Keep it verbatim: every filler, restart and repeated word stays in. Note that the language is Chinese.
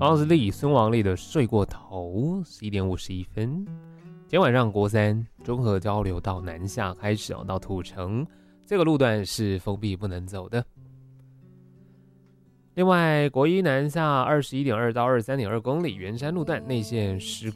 刚刚是丽孙王丽的睡过头，十一点五十一分。今天晚上国三中和交流道南下开始哦，到土城这个路段是封闭不能走的。另外，国一南下二十一点二到二十三点二公里，圆山路段内线施